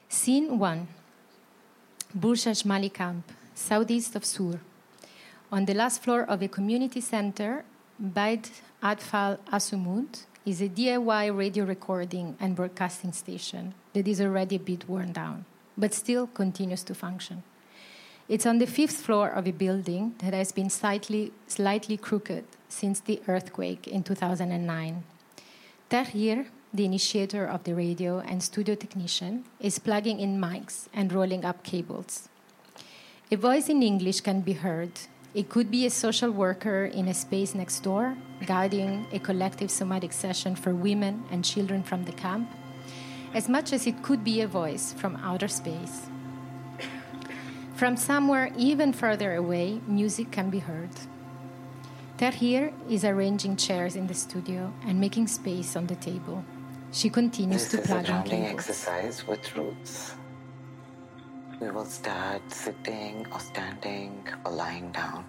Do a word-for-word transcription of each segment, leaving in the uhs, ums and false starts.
Scene one. Burj Ajmali camp, southeast of Sur. On the last floor of a community center, Baid Atfal Asumud is a D I Y radio recording and broadcasting station that is already a bit worn down, but still continues to function. It's on the fifth floor of a building that has been slightly, slightly crooked since the earthquake in two thousand nine. Tahir, the initiator of the radio and studio technician, is plugging in mics and rolling up cables. A voice in English can be heard. It could be a social worker in a space next door, guiding a collective somatic session for women and children from the camp, as much as it could be a voice from outer space. From somewhere even further away, music can be heard. Tahir is arranging chairs in the studio and making space on the table. She continues this to plug in cables. This is a grounding exercise with roots. We will start sitting or standing or lying down.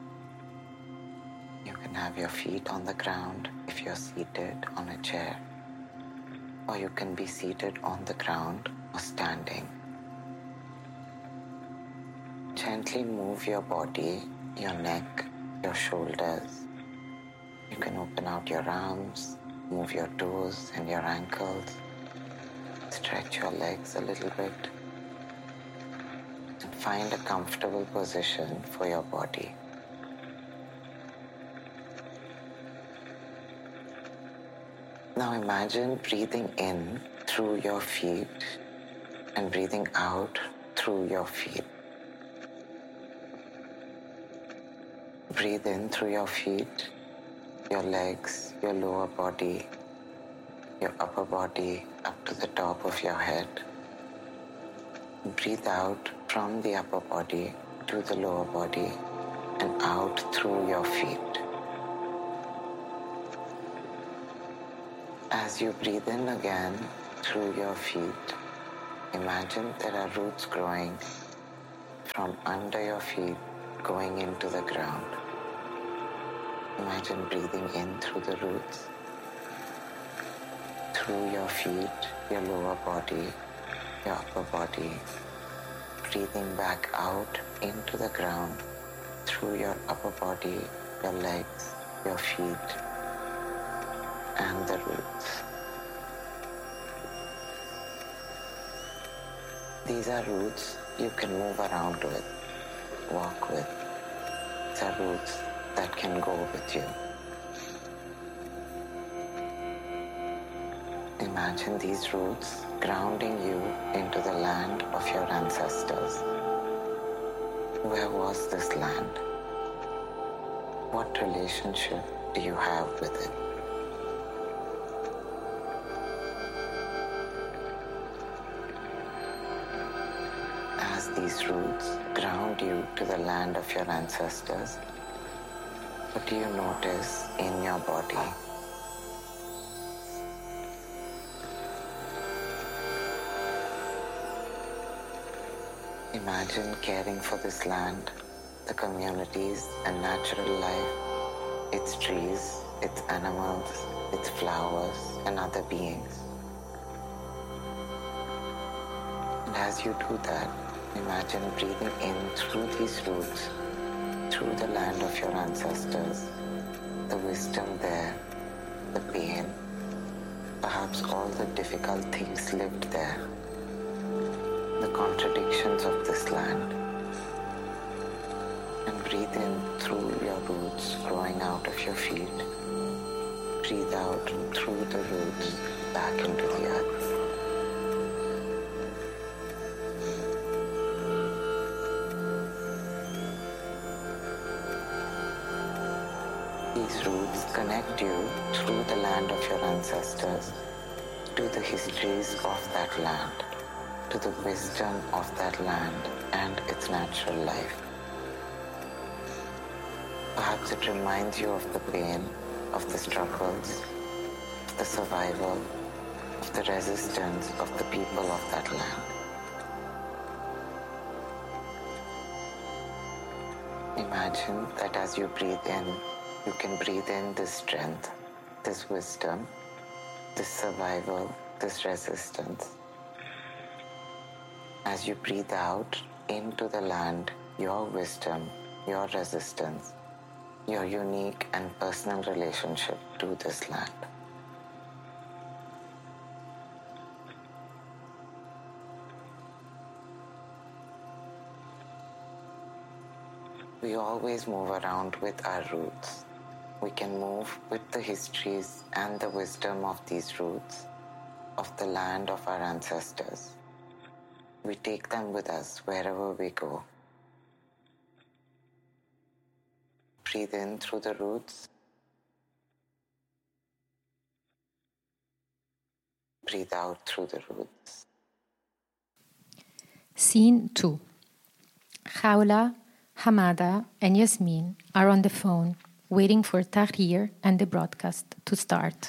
You can have your feet on the ground if you're seated on a chair, or you can be seated on the ground or standing. Gently move your body, your neck, your shoulders. You can open out your arms, move your toes and your ankles, stretch your legs a little bit, and find a comfortable position for your body. Now imagine breathing in through your feet and breathing out through your feet. Breathe in through your feet, your legs, your lower body, your upper body up to the top of your head. Breathe out from the upper body to the lower body and out through your feet. As you breathe in again through your feet, imagine there are roots growing from under your feet going into the ground. Imagine breathing in through the roots, through your feet, your lower body, your upper body, breathing back out into the ground through your upper body, your legs, your feet, and the roots. These are roots you can move around with, walk with. These are roots that can go with you. Imagine these roots grounding you into the land of your ancestors. Where was this land? What relationship do you have with it? As these roots ground you to the land of your ancestors, what do you notice in your body? Imagine caring for this land, the communities and natural life, its trees, its animals, its flowers and other beings. And as you do that, imagine breathing in through these roots, through the land of your ancestors, the wisdom there, the pain, perhaps all the difficult things lived there, the contradictions of this land. And breathe in through your roots growing out of your feet. Breathe out through the roots back into the earth. These roots connect you through the land of your ancestors to the histories of that land, to the wisdom of that land and its natural life. Perhaps it reminds you of the pain, of the struggles, of the survival, of the resistance of the people of that land. Imagine that as you breathe in, you can breathe in this strength, this wisdom, this survival, this resistance. As you breathe out into the land, your wisdom, your resistance, your unique and personal relationship to this land. We always move around with our roots. We can move with the histories and the wisdom of these roots, of the land of our ancestors. We take them with us wherever we go. Breathe in through the roots. Breathe out through the roots. Scene two. Khawla, Hamada, and Yasmin are on the phone, waiting for Tahrir and the broadcast to start.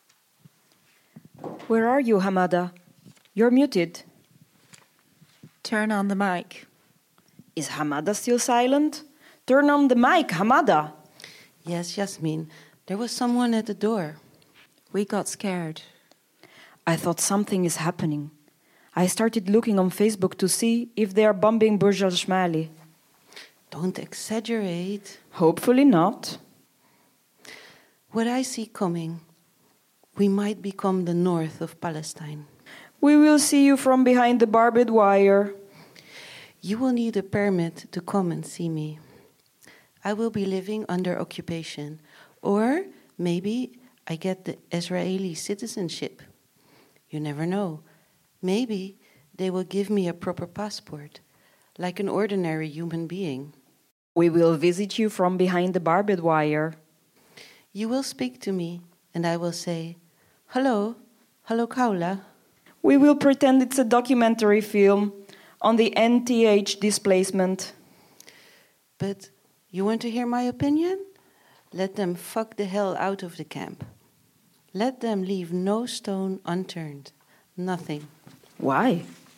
Where are you, Hamada? You're muted. Turn on the mic. Is Hamada still silent? Turn on the mic, Hamada. Yes, Yasmin. There was someone at the door. We got scared. I thought something is happening. I started looking on Facebook to see if they are bombing Burj Al Shmali. Don't exaggerate. Hopefully not. What I see coming, we might become the north of Palestine. We will see you from behind the barbed wire. You will need a permit to come and see me. I will be living under occupation. Or maybe I get the Israeli citizenship. You never know. Maybe they will give me a proper passport, like an ordinary human being. We will visit you from behind the barbed wire. You will speak to me, and I will say, hello, hello, Khawla. We will pretend it's a documentary film on the N T H displacement. But you want to hear my opinion? Let them fuck the hell out of the camp. Let them leave no stone unturned. Nothing. Why?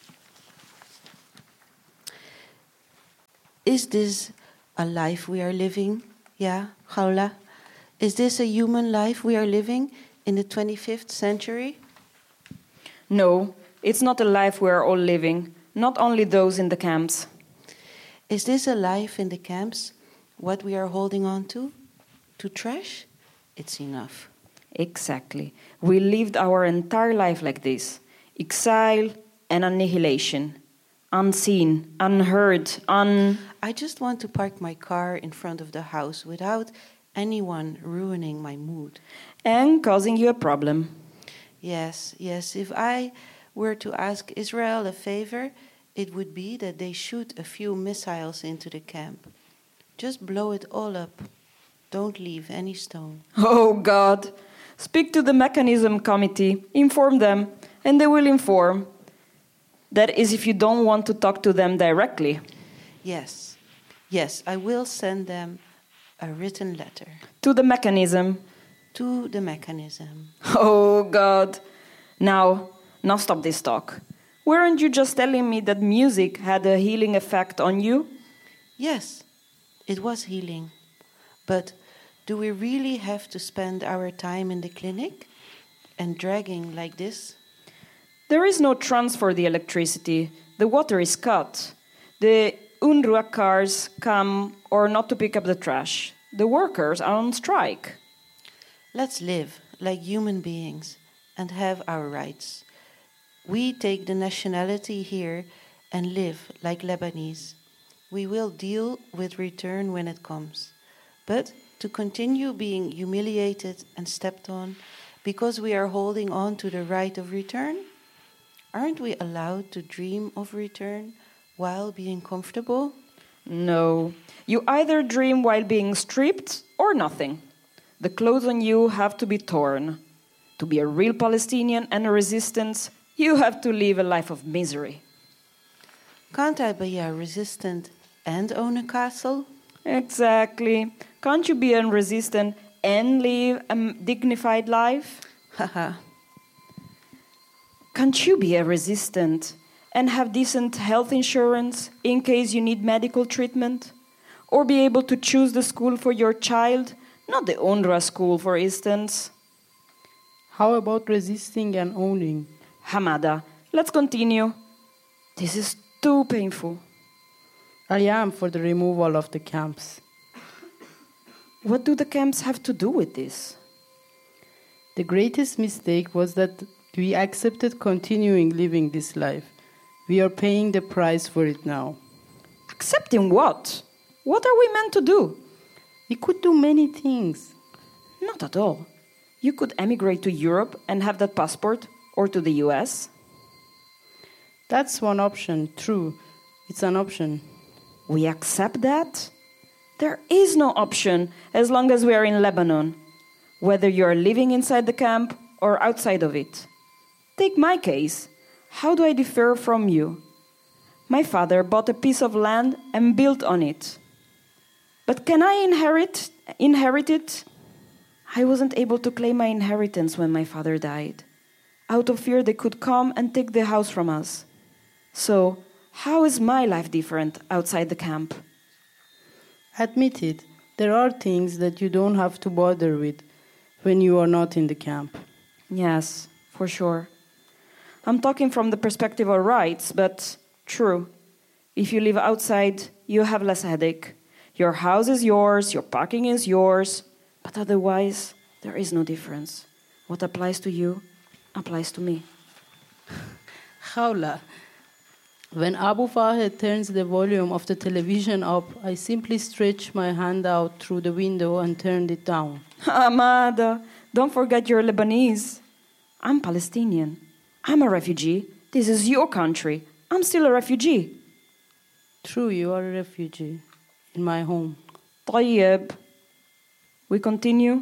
Is this a life we are living? Yeah, Khawla? Is this a human life we are living in the twenty-fifth century? No, it's not a life we are all living, not only those in the camps. Is this a life in the camps, what we are holding on to? To trash? It's enough. Exactly. We lived our entire life like this. Exile and annihilation. Unseen, unheard, un... I just want to park my car in front of the house without anyone ruining my mood. And causing you a problem. Yes, yes. If I were to ask Israel a favor, it would be that they shoot a few missiles into the camp. Just blow it all up. Don't leave any stone. Oh, God. Speak to the mechanism committee. Inform them, and they will inform. That is if you don't want to talk to them directly. Yes. Yes, I will send them a written letter. To the mechanism. To the mechanism. Oh, God. Now, now stop this talk. Weren't you just telling me that music had a healing effect on you? Yes, it was healing. But do we really have to spend our time in the clinic and dragging like this? There is no trans for the electricity. The water is cut. The UNRWA cars come or not to pick up the trash. The workers are on strike. Let's live like human beings and have our rights. We take the nationality here and live like Lebanese. We will deal with return when it comes. But to continue being humiliated and stepped on because we are holding on to the right of return? Aren't we allowed to dream of return while being comfortable? No. You either dream while being stripped or nothing. The clothes on you have to be torn. To be a real Palestinian and a resistance, you have to live a life of misery. Can't I be a resistant and own a castle? Exactly. Can't you be a resistant and live a dignified life? Haha. Can't you be a resistant and have decent health insurance in case you need medical treatment? Or be able to choose the school for your child, not the UNRWA school, for instance? How about resisting and owning? Hamada, let's continue. This is too painful. I am for the removal of the camps. What do the camps have to do with this? The greatest mistake was that we accepted continuing living this life. We are paying the price for it now. Accepting what? What are we meant to do? We could do many things. Not at all. You could emigrate to Europe and have that passport, or to the U S. That's one option, true. It's an option. We accept that? There is no option as long as we are in Lebanon, whether you are living inside the camp or outside of it. Take my case. How do I differ from you? My father bought a piece of land and built on it. But can I inherit, inherit it? I wasn't able to claim my inheritance when my father died. Out of fear they could come and take the house from us. So, how is my life different outside the camp? Admit it, there are things that you don't have to bother with when you are not in the camp. Yes, for sure. I'm talking from the perspective of rights, but true. If you live outside, you have less headache. Your house is yours, your parking is yours, but otherwise, there is no difference. What applies to you applies to me. Khawla, when Abu Fahed turns the volume of the television up, I simply stretch my hand out through the window and turned it down. Amada, don't forget you're Lebanese. I'm Palestinian. I'm a refugee. This is your country. I'm still a refugee. True, you are a refugee in my home. طيب. We continue?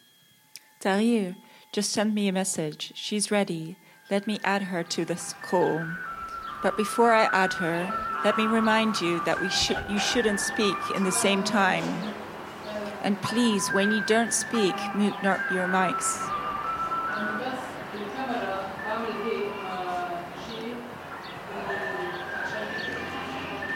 Tahrir just sent me a message. She's ready. Let me add her to this call. But before I add her, let me remind you that we should, you shouldn't speak in the same time. And please, when you don't speak, mute not your mics.